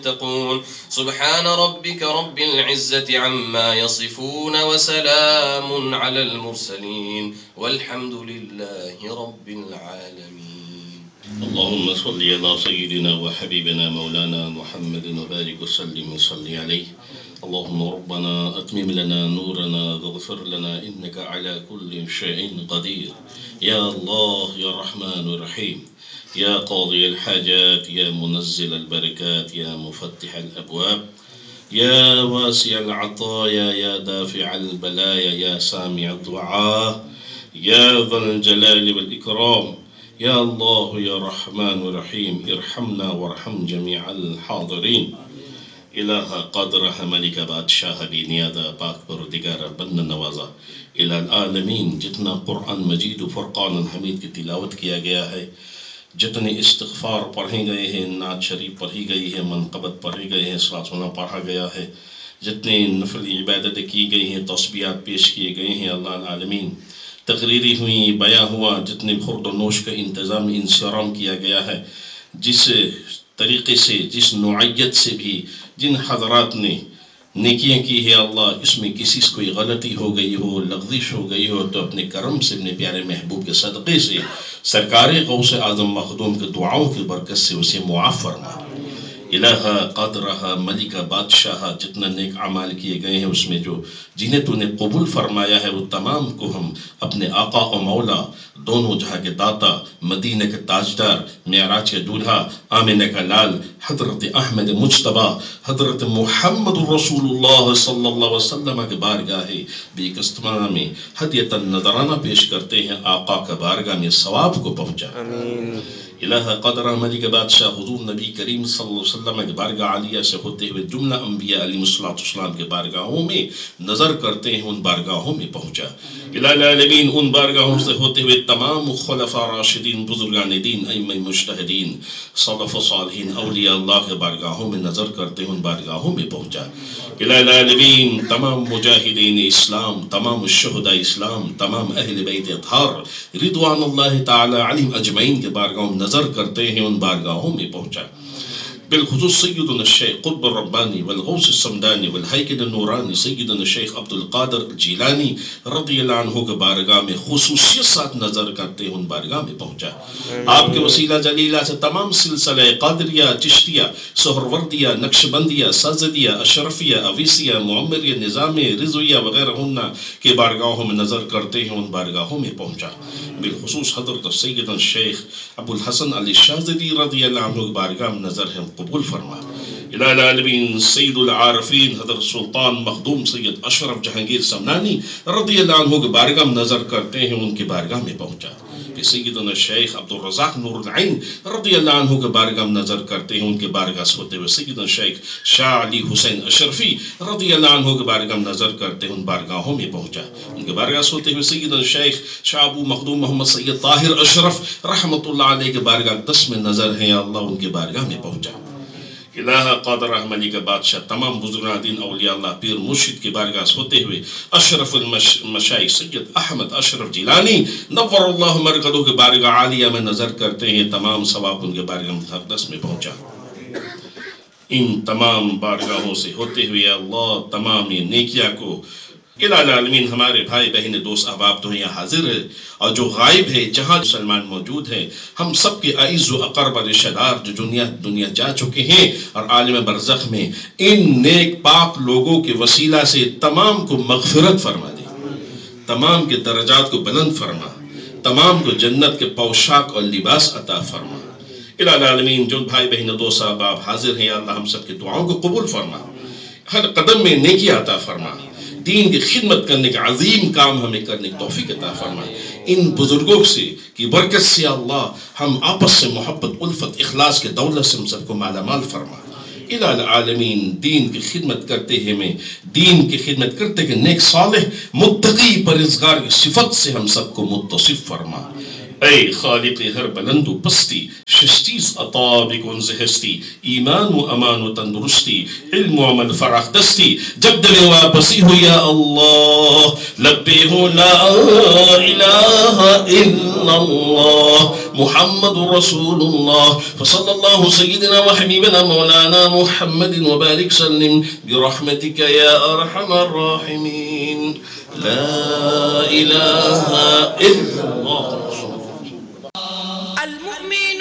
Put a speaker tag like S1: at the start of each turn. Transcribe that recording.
S1: تقول سبحان ربك رب العزة عما يصفون وسلام على المرسلين والحمد لله رب العالمين.
S2: اللهم صل على سيدنا وحبيبنا مولانا محمد وبارك وسلم وصل عليه. اللهم ربنا أتمم لنا نورنا واغفر لنا إنك على كل شيء قدير. يا الله يا رحمن الرحيم، يا قاضي الحاجات، يا منزل البركات، يا مفتح الأبواب، يا واسع العطايا، يا دافع البلايا، يا سامع الدعاء، يا ذا الجلال والإكرام، يا الله يا رحمن الرحيم، ارحمنا وارحم جميع الحاضرين. الہ قادر ملک بادشاہ بھی نیادہ پاک پروردگار بند نوازا الہ العالمین، جتنا قرآن مجید و فرقان الحمید کی تلاوت کیا گیا ہے، جتنے استغفار پڑھے گئے ہیں، نعت شریف پڑھی گئی ہے، منقبت پڑھے گئے ہیں، صلاۃ و پڑھا گیا ہے، جتنے نفل عبادتیں کی گئی ہیں، تسبیحات پیش کیے گئے ہیں، اللہ العالمین تقریری ہوئی، بیاں ہوا، جتنے خورد و نوش کا انتظام انصرام کیا گیا ہے، جس طریقے سے، جس نوعیت سے بھی جن حضرات نے نیکیاں کی ہے، اللہ اس میں کسی سے کوئی غلطی ہو گئی ہو، لغزش ہو گئی ہو، تو اپنے کرم سے، اپنے پیارے محبوب کے صدقے سے، سرکار غوث اعظم مخدوم کے دعاؤں کی برکت سے اسے معاف فرما۔ الہ قادرہ ملکہ بادشاہ، جتنا نیک اعمال کیے گئے ہیں اس میں جو جنہیں تو نے قبول فرمایا ہے، وہ تمام کو ہم اپنے آقا و مولا، دونوں جہاں کے داتا، مدینہ کے تاجدار، معراج کے دولہا، آمنہ کا لال، حضرت احمد مجتبی، حضرت محمد رسول اللہ صلی اللہ علیہ وسلم کے بارگاہ بیک استماع میں ہدیۃ نذرانہ پیش کرتے ہیں، آقا کا بارگاہ میں ثواب کو پہنچا۔ الہ قدرہ ملک بادشاہ، حضور نبی کریم صلی اللہ علیہ وسلم کے بارگاہ عالیہ سے ہوتے ہوئے جملہ انبیاء علیہ السلام کے بارگاہوں میں نظر کرتے ہیں، ان بارگاہوں میں پہنچا۔ الہ العالمین ان بارگاہوں سے ہوتے ہوئے تمام خلفاء راشدین، بزرگان دین، ائمہ مجتہدین، سلف صالحین، اولیاء اللہ کے بارگاہوں میں نظر کرتے ہیں، ان بارگاہوں میں پہنچا۔ الہ العالمین تمام مجاہدین اسلام، تمام الشہداء اسلام، تمام اہل بیت اطہار رضوان اللہ تعالی علیہم اجمعین کے بارگاہوں میں نظر کرتے ہیں، ان بارگاہوں میں پہنچا۔ بالخصوص سیدنا الشیخ قطب الربانی والغوث السمدانی والہیکل النورانی سیدنا الشیخ عبد القادر الجیلانی رضی اللہ عنہ کے بارگاہ میں خصوصیت ساتھ نظر کرتے ہیں، ان بارگاہ میں پہنچا۔ آپ کے وسیلہ جلیلہ سے تمام سلسلہ قادریہ، چشتیہ، سہروردیہ، نقشبندیہ، سازدیہ، اشرفیہ، اویسیہ، معمریہ، نظامیہ، رضویہ وغیرہ کے بارگاہوں میں نظر کرتے ہیں، ان بارگاہوں میں پہنچا۔ بالخصوص حضرت سیدنا الشیخ ابو الحسن علی شاذلی رضی اللہ عنہ کے بارگاہ میں نظر ہے، قبول فرما۔ الہ العالمین سید العارفین حضرت سلطان مخدوم سید اشرف جہانگیر سمنانی رضی اللہ عنہ کے بارگاہ میں نظر کرتے ہیں، ان کی بارگاہ میں پہنچا۔ کہ سیدنا شیخ عبد الرزاق نور العین رضی اللہ عنہ کے بارگاہ میں نظر کرتے ہیں، ان کے بارگاہ سے ہوتے ہوئے سیدنا شیخ شاہ علی حسین اشرفی رضی اللہ عنہ کے بارگاہ میں نظر کرتے ہیں، ان بارگاہوں میں پہنچا۔ ان کے بارگاہ سے ہوتے ہوئے سیدنا شیخ شاہ ابو مخدوم محمد سید طاہر اشرف رحمۃ اللہ علیہ کے بارگاہ 10 میں نظر ہے، اللہ ان کے بارگاہ میں پہنچا۔ الہ قادرہ ملک بادشاہ تمام بزرگان دین، اولیاء اللہ، پیر مرشد کے بارگاہ سے ہوتے ہوئے اشرف المشائخ سید احمد اشرف جیلانی نور اللہ مرکزہ کے بارگاہ عالیہ میں نظر کرتے ہیں، تمام ثواب ان کے بارگاہ مقدس میں پہنچا۔ ان تمام بارگاہوں سے ہوتے ہوئے اللہ تمام نیکیاں کو الہ العالمین ہمارے بھائی بہن دوست احباب تو یہاں حاضر ہے، اور جو غائب ہے، جہاں مسلمان موجود ہیں، ہم سب کے اعز و اقرب رشتہ دار جو دنیا جا چکے ہیں اور عالم برزخ میں، ان نیک پاک لوگوں کے وسیلہ سے تمام کو مغفرت فرما دے، تمام کے درجات کو بلند فرما، تمام کو جنت کے پوشاک اور لباس عطا فرما۔ الہ العالمین جو بھائی بہن دوست احباب حاضر ہیں، اللہ ہم سب کے دعاؤں کو قبول فرما، ہر قدم میں نیکی عطا فرما، دین کی خدمت کرنے کا عظیم کام ہمیں کرنے کی توفیق عطا فرما۔ ان بزرگوں سے کی برکت سے اللہ ہم آپس سے محبت، الفت، اخلاص کے دولت سے ہم سب کو مالا مال فرما۔ الہ العالمین دین کی خدمت کرتے ہیں، میں دین کی خدمت کرتے کہ نیک صالح متقی پرہیزگار کی صفت سے ہم سب کو متصف فرما۔ اے خالق ہر بلند و پستی، ششتیز عطا بکنز ہستی، ایمان و امان و تندرستی، علم و عمل فراخ دستی، جب دل واپسی ہو یا اللہ، لبے ہو لا الہ الا اللہ، محمد رسول الله. فصلى الله سيدنا وحبيبنا مولانا محمد وبارك سلم برحمتك يا أرحم الراحمين. لا إله إلا الله.
S3: المؤمن